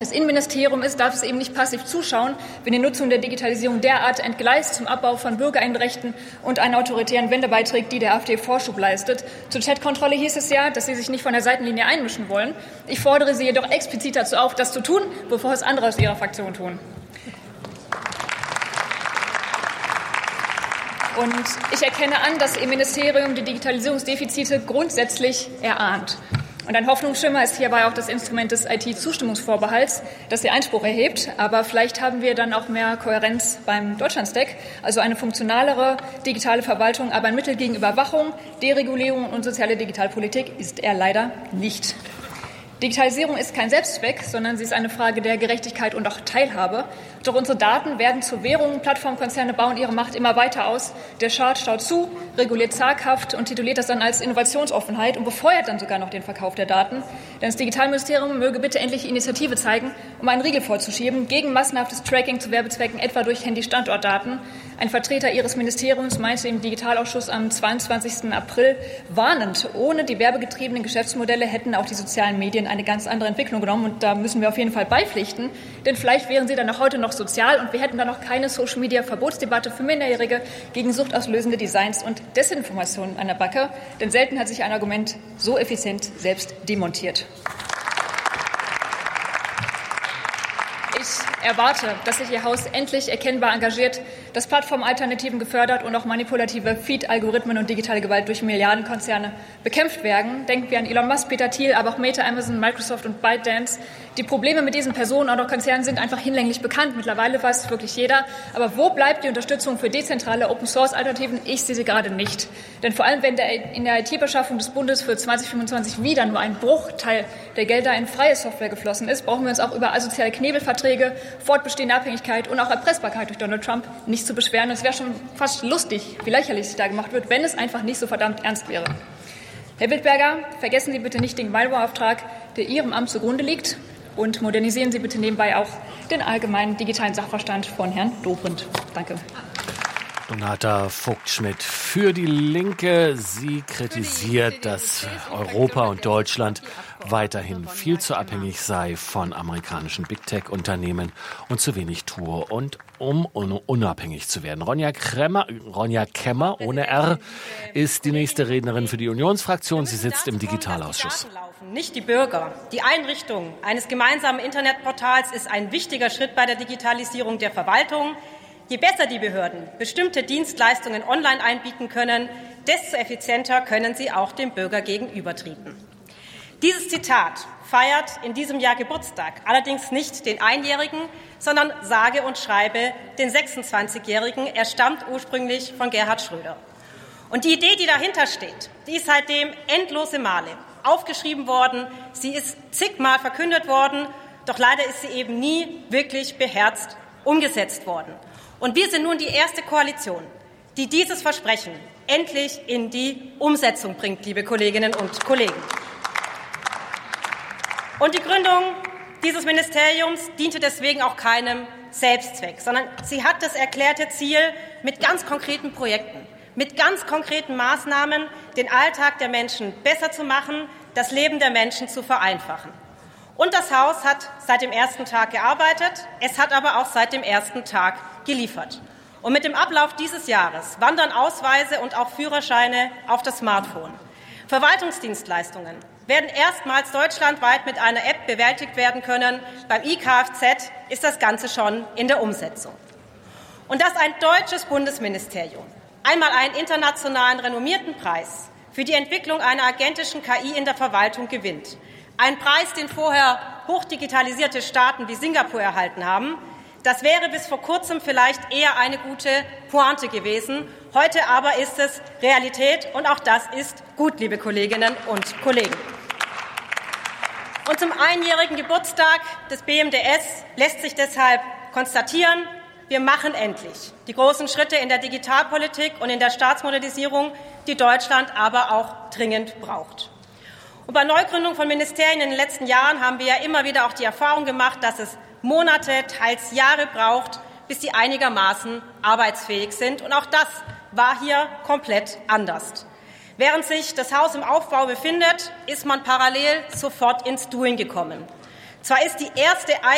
Das Innenministerium darf es eben nicht passiv zuschauen, wenn die Nutzung der Digitalisierung derart entgleist zum Abbau von Bürgerinnenrechten und einer autoritären Wende beiträgt, die der AfD Vorschub leistet. Zur Chatkontrolle hieß es ja, dass Sie sich nicht von der Seitenlinie einmischen wollen. Ich fordere Sie jedoch explizit dazu auf, das zu tun, bevor es andere aus Ihrer Fraktion tun. Und ich erkenne an, dass Ihr Ministerium die Digitalisierungsdefizite grundsätzlich erahnt. Und ein Hoffnungsschimmer ist hierbei auch das Instrument des IT-Zustimmungsvorbehalts, das Ihr Einspruch erhebt. Aber vielleicht haben wir dann auch mehr Kohärenz beim Deutschlandstack, also eine funktionalere digitale Verwaltung. Aber ein Mittel gegen Überwachung, Deregulierung und soziale Digitalpolitik ist er leider nicht. Digitalisierung ist kein Selbstzweck, sondern sie ist eine Frage der Gerechtigkeit und auch Teilhabe. Doch unsere Daten werden zu Währungen. Plattformkonzerne bauen ihre Macht immer weiter aus. Der Staat schaut zu, reguliert zaghaft und tituliert das dann als Innovationsoffenheit und befeuert dann sogar noch den Verkauf der Daten. Denn das Digitalministerium möge bitte endlich Initiative zeigen, um einen Riegel vorzuschieben gegen massenhaftes Tracking zu Werbezwecken, etwa durch Handy-Standortdaten. Ein Vertreter Ihres Ministeriums meinte im Digitalausschuss am 22. April warnend, ohne die werbegetriebenen Geschäftsmodelle hätten auch die sozialen Medien eine ganz andere Entwicklung genommen. Und da müssen wir auf jeden Fall beipflichten. Denn vielleicht wären sie dann auch heute noch sozial und wir hätten dann noch keine Social-Media-Verbotsdebatte für Minderjährige gegen suchtauslösende Designs und Desinformationen an der Backe. Denn selten hat sich ein Argument so effizient selbst demontiert. Ich erwarte, dass sich Ihr Haus endlich erkennbar engagiert, dass Plattformalternativen gefördert und auch manipulative Feed-Algorithmen und digitale Gewalt durch Milliardenkonzerne bekämpft werden. Denken wir an Elon Musk, Peter Thiel, aber auch Meta, Amazon, Microsoft und ByteDance. Die Probleme mit diesen Personen und auch Konzernen sind einfach hinlänglich bekannt. Mittlerweile weiß wirklich jeder. Aber wo bleibt die Unterstützung für dezentrale Open-Source-Alternativen? Ich sehe sie gerade nicht. Denn vor allem, wenn in der IT-Beschaffung des Bundes für 2025 wieder nur ein Bruchteil der Gelder in freie Software geflossen ist, brauchen wir uns auch über asoziale Knebelverträge, fortbestehende Abhängigkeit und auch Erpressbarkeit durch Donald Trump nicht zu beschweren. Es wäre schon fast lustig, wie lächerlich sich da gemacht wird, wenn es einfach nicht so verdammt ernst wäre. Herr Wildberger, vergessen Sie bitte nicht den Malware-Auftrag, der Ihrem Amt zugrunde liegt, und modernisieren Sie bitte nebenbei auch den allgemeinen digitalen Sachverstand von Herrn Dobrindt. Danke. Donata Vogt-Schmidt für die Linke. Sie kritisiert, dass Europa und Deutschland weiterhin viel zu abhängig sei von amerikanischen Big-Tech-Unternehmen und zu wenig tue, und um unabhängig zu werden. Ronja Kemmer, ohne R, ist die nächste Rednerin für die Unionsfraktion. Sie sitzt im Digitalausschuss. Nicht die Bürger. Die Einrichtung eines gemeinsamen Internetportals ist ein wichtiger Schritt bei der Digitalisierung der Verwaltung. Je besser die Behörden bestimmte Dienstleistungen online anbieten können, desto effizienter können sie auch dem Bürger gegenübertreten. Dieses Zitat feiert in diesem Jahr Geburtstag, allerdings nicht den Einjährigen, sondern sage und schreibe den 26-Jährigen. Er stammt ursprünglich von Gerhard Schröder. Und die Idee, die dahinter steht, die ist seitdem endlose Male aufgeschrieben worden. Sie ist zigmal verkündet worden, doch leider ist sie eben nie wirklich beherzt umgesetzt worden. Und wir sind nun die erste Koalition, die dieses Versprechen endlich in die Umsetzung bringt, liebe Kolleginnen und Kollegen. Und die Gründung dieses Ministeriums diente deswegen auch keinem Selbstzweck, sondern sie hat das erklärte Ziel, mit ganz konkreten Projekten, mit ganz konkreten Maßnahmen den Alltag der Menschen besser zu machen, das Leben der Menschen zu vereinfachen. Und das Haus hat seit dem ersten Tag gearbeitet, es hat aber auch seit dem ersten Tag geliefert. Und mit dem Ablauf dieses Jahres wandern Ausweise und auch Führerscheine auf das Smartphone. Verwaltungsdienstleistungen werden erstmals deutschlandweit mit einer App bewältigt werden können. Beim IKFZ ist das Ganze schon in der Umsetzung. Und dass ein deutsches Bundesministerium einmal einen internationalen renommierten Preis für die Entwicklung einer agentischen KI in der Verwaltung gewinnt, ein Preis, den vorher hochdigitalisierte Staaten wie Singapur erhalten haben, das wäre bis vor kurzem vielleicht eher eine gute Pointe gewesen. Heute aber ist es Realität, und auch das ist gut, liebe Kolleginnen und Kollegen. Und zum einjährigen Geburtstag des BMDS lässt sich deshalb konstatieren, wir machen endlich die großen Schritte in der Digitalpolitik und in der Staatsmodernisierung, die Deutschland aber auch dringend braucht. Und bei Neugründung von Ministerien in den letzten Jahren haben wir ja immer wieder auch die Erfahrung gemacht, dass es Monate, teils Jahre braucht, bis sie einigermaßen arbeitsfähig sind. Und auch das war hier komplett anders. Während sich das Haus im Aufbau befindet, ist man parallel sofort ins Doing gekommen. Zwar ist die erste